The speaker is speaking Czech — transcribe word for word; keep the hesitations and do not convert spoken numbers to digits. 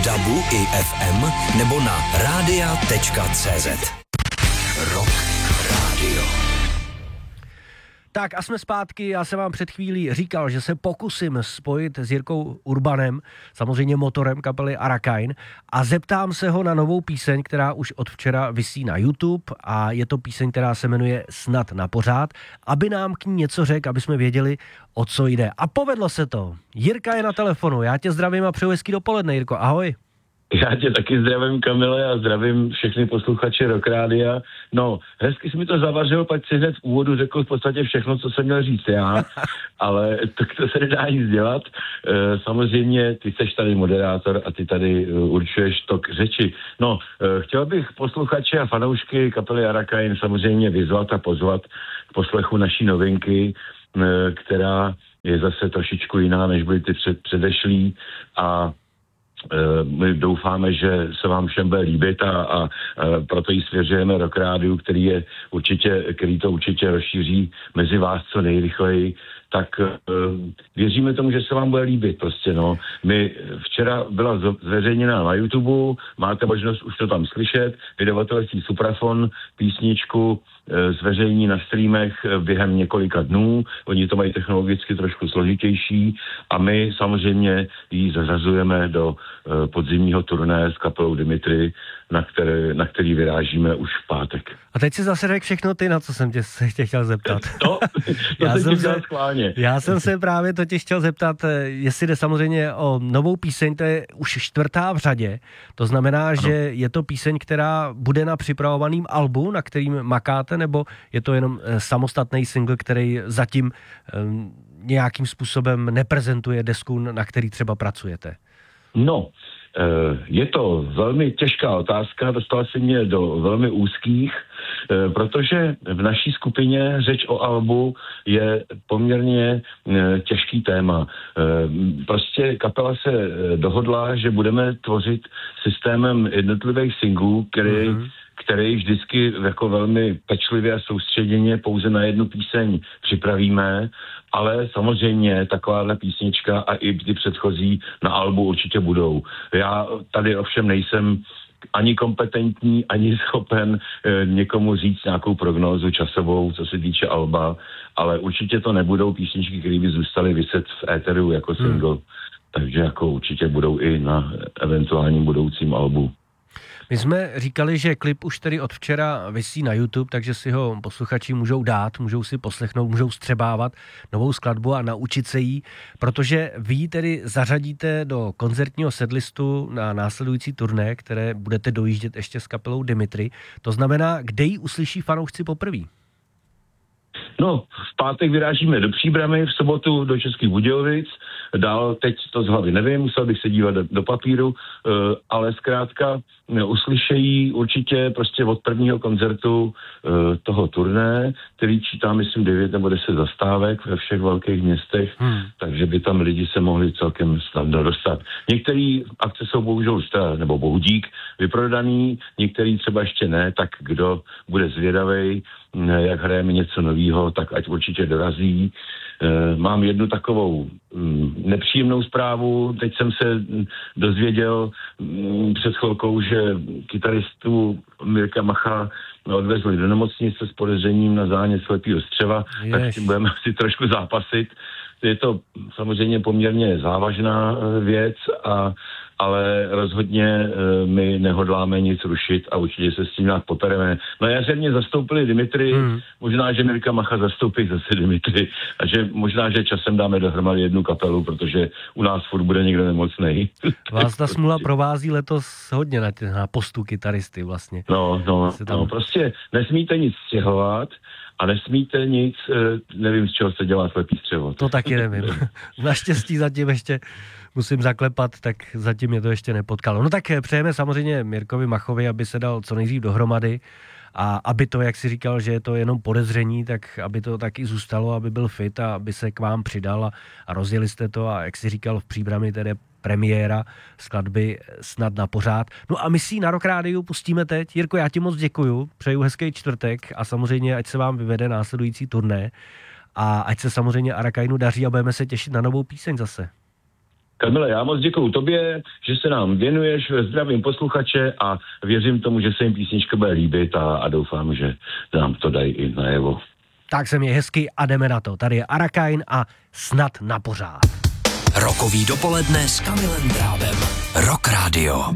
dabu i ef em nebo na rádia tečka cé zet. Rock Radio. Tak a jsme zpátky, já jsem vám před chvílí říkal, že se pokusím spojit s Jirkou Urbanem, samozřejmě motorem kapely Arakain, a zeptám se ho na novou píseň, která už od včera visí na YouTube, a je to píseň, která se jmenuje Snad na pořád, aby nám k ní něco řekl, aby jsme věděli, o co jde. A povedlo se to. Jirka je na telefonu, já tě zdravím a přeju hezký dopoledne, Jirko, ahoj. Já tě taky zdravím, Kamile, a zdravím všechny posluchače Rock Rádia. No, hezky jsi mi to zavařil, pak si hned v úvodu řekl v podstatě všechno, co jsem měl říct já, ale to, to se nedá nic dělat. E, samozřejmě ty seš tady moderátor a ty tady určuješ tok řeči. No, e, chtěl bych posluchače a fanoušky kapely Arakain samozřejmě vyzvat a pozvat k poslechu naší novinky, e, která je zase trošičku jiná, než byly ty před, předešlý, a my doufáme, že se vám všem bude líbit, a, a, a proto ji svěřujeme Rock Rádiu, který, je určitě, který to určitě rozšíří mezi vás co nejrychleji. Tak uh, věříme tomu, že se vám bude líbit prostě, no. My včera byla zveřejněna na YouTube, máte možnost už to tam slyšet, vydavatelství Suprafon písničku uh, zveřejní na streamech během několika dnů, oni to mají technologicky trošku složitější, a my samozřejmě ji zařazujeme do uh, podzimního turné s kapelou Dimitri, na, které, na který vyrážíme už v pátek. A teď si zase řekl všechno ty, na co jsem tě, se tě chtěl zeptat. To, to já, jsem se, schválně. já jsem se právě totiž chtěl zeptat, jestli jde samozřejmě o novou píseň, to je už čtvrtá v řadě, to znamená, ano, že je to píseň, která bude na připravovaném albu, na kterým makáte, nebo je to jenom samostatný single, který zatím um, nějakým způsobem neprezentuje desku, na který třeba pracujete? No, je to velmi těžká otázka, dostala se mě do velmi úzkých, protože v naší skupině řeč o albu je poměrně těžký téma. Prostě kapela se dohodla, že budeme tvořit systémem jednotlivých singlů, který mm-hmm. který vždycky jako velmi pečlivě a soustředěně pouze na jednu píseň připravíme, ale samozřejmě takováhle písnička a i ty předchozí na albu určitě budou. Já tady ovšem nejsem ani kompetentní, ani schopen e, někomu říct nějakou prognózu časovou, co se týče alba, ale určitě to nebudou písničky, které by zůstaly viset v éteru jako single, hmm. takže jako určitě budou i na eventuálním budoucím albu. My jsme říkali, že klip už tedy od včera visí na YouTube, takže si ho posluchači můžou dát, můžou si poslechnout, můžou střebávat novou skladbu a naučit se jí, protože vy tedy zařadíte do koncertního setlistu na následující turné, které budete dojíždět ještě s kapelou Dimitri. To znamená, kde ji uslyší fanoušci poprvé? No, v pátek vyrážíme do Příbrami, v sobotu do Českých Budějovic, dál teď to z hlavy nevím, musel bych se dívat do, do papíru, ale zkrátka uslyšejí určitě prostě od prvního koncertu toho turné, který čítá, myslím, devět nebo deset zastávek ve všech velkých městech, hmm. takže by tam lidi se mohli celkem snadno dostat. Některé akce jsou bohužel, nebo bohudík, vyprodaný, některý třeba ještě ne, tak kdo bude zvědavej, jak hrajeme něco novýho, tak ať určitě dorazí. Mám jednu takovou nepříjemnou zprávu. Teď jsem se dozvěděl před chvilkou, že kytaristu Mirka Macha odvezli do nemocnice s podezřením na zánět slepýho střeva, Jež. tak s tím budeme si trošku zápasit. Je to samozřejmě poměrně závažná věc, a ale rozhodně uh, my nehodláme nic rušit a určitě se s tím nějak popereme. Na jaře mě zastoupili Dimitri, hmm. možná, že Mirka Macha zastoupí zase Dimitri, a že možná, že časem dáme dohromady jednu kapelu, protože u nás furt bude někdo nemocnej. Vás ta smůla provází letos hodně na, tě, na postu kytaristy vlastně. No, no, tam... no, prostě nesmíte nic stěhovat a nesmíte nic, nevím, z čeho se dělá slepý střevo. To taky nevím. Naštěstí zatím ještě musím zaklepat, tak zatím mě to ještě nepotkalo. No tak přejeme samozřejmě Mirkovi Machovi, aby se dal co nejdřív dohromady, a aby to, jak si říkal, že je to jenom podezření, tak aby to taky zůstalo, aby byl fit a aby se k vám přidal a, a rozjeli jste to, a jak si říkal, v Příbrami tedy premiéra skladby Snad na pořád. No a my si na Rock Rádiu pustíme teď. Jirko, já ti moc děkuju, přeju hezký čtvrtek a samozřejmě, ať se vám vyvede následující turné a ať se samozřejmě Arakainu daří a budeme se těšit na novou píseň zase. Kamile, já moc děkuju tobě, že se nám věnuješ, zdravím posluchače a věřím tomu, že se jim písnička bude líbit a, a doufám, že nám to dají i najevo. Tak se mě hezky a jdeme na to. Tady je Arakain a Snad na pořád. Rokový dopoledne s Kamilem Drábem. Rock Radio.